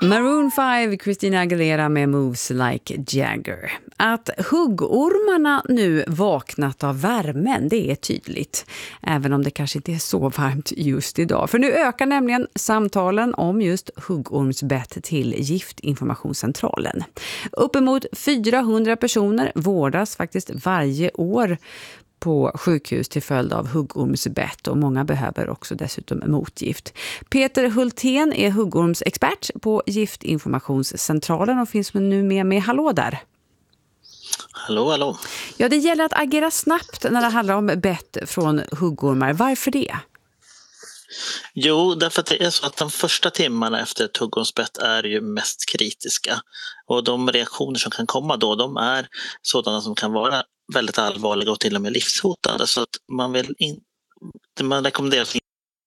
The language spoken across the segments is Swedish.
Maroon 5, Christina Aguilera med Moves Like Jagger. Att huggormarna nu vaknat av värmen, det är tydligt. Även om det kanske inte är så varmt just idag. För nu ökar nämligen samtalen om just huggormsbett till Giftinformationscentralen. Uppemot 400 personer vårdas faktiskt varje år på sjukhus till följd av huggormsbett, och många behöver också dessutom motgift. Peter Hultén är huggormsexpert på Giftinformationscentralen och finns nu med mig. Hallå där! Hallå. Ja, det gäller att agera snabbt när det handlar om bett från huggormar. Varför det? Jo, därför att det är så att de första timmarna efter ett huggormsbett är ju mest kritiska. Och de reaktioner som kan komma då, de är sådana som kan vara väldigt allvarliga och till och med livshotande. Så att man rekommenderar inte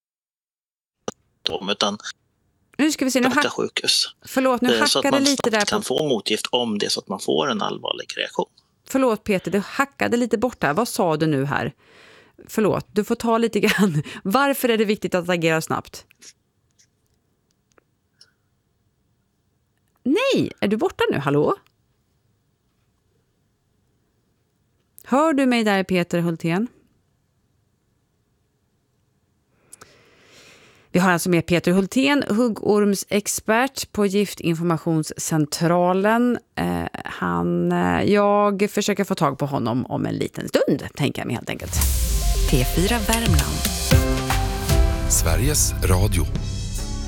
dem, utan nu ska vi se, sjukhus. Förlåt, nu hackade lite där. Så att man kan få motgift om det är så att man får en allvarlig reaktion. Förlåt Peter, du hackade lite bort här. Vad sa du nu här? Förlåt, du får ta lite grann. Varför är det viktigt att agera snabbt? Nej, är du borta nu? Hallå? Hör du mig där, Peter Hultén? Vi har alltså med Peter Hultén, huggormsexpert på Giftinformationscentralen. Jag försöker få tag på honom om en liten stund, tänker jag mig helt enkelt. P4 Värmland. Sveriges Radio.